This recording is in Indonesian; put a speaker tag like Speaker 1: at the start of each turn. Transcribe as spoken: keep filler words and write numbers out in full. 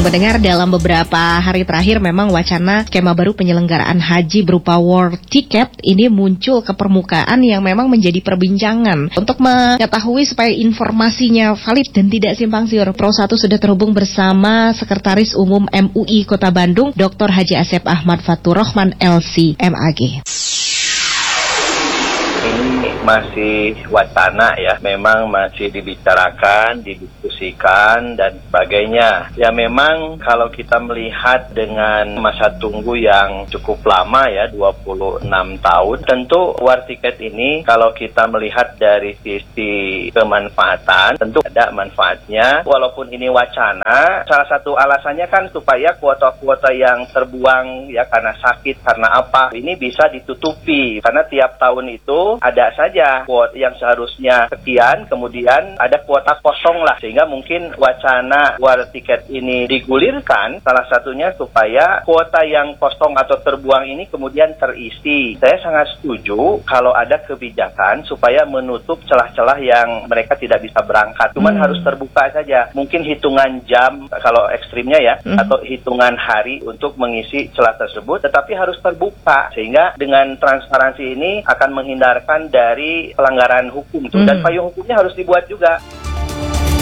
Speaker 1: Mendengar dalam beberapa hari terakhir memang wacana skema baru penyelenggaraan haji berupa war ticket ini muncul ke permukaan yang memang menjadi perbincangan. Untuk mengetahui supaya informasinya valid dan tidak simpang siur, Pro satu sudah terhubung bersama Sekretaris Umum M U I Kota Bandung, Doktor Haji Asep Ahmad Faturrahman L C M A G.
Speaker 2: Ini masih wacana ya, memang masih dibicarakan, didiskusikan dan sebagainya. Ya memang kalau kita melihat dengan masa tunggu yang cukup lama ya, dua puluh enam tahun, tentu war ticket ini kalau kita melihat dari sisi kemanfaatan, tentu ada manfaatnya. Walaupun ini wacana, salah satu alasannya kan supaya kuota-kuota yang terbuang ya karena sakit, karena apa, ini bisa ditutupi. Karena tiap tahun itu ada saja kuota yang seharusnya sekian, kemudian ada kuota kosong lah, sehingga mungkin wacana war tiket ini digulirkan salah satunya supaya kuota yang kosong atau terbuang ini kemudian terisi. Saya sangat setuju kalau ada kebijakan supaya menutup celah-celah yang mereka tidak bisa berangkat, cuman hmm. harus terbuka saja, mungkin hitungan jam kalau ekstrimnya ya, hmm. atau hitungan hari untuk mengisi celah tersebut, tetapi harus terbuka sehingga dengan transparansi ini akan menghindar dari pelanggaran hukum itu, hmm. dan payung hukumnya harus dibuat juga.